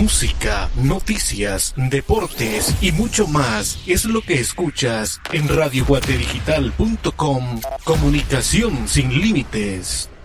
música, noticias, deportes y mucho más es lo que escuchas en radioguatedigital.com. Comunicación sin límites.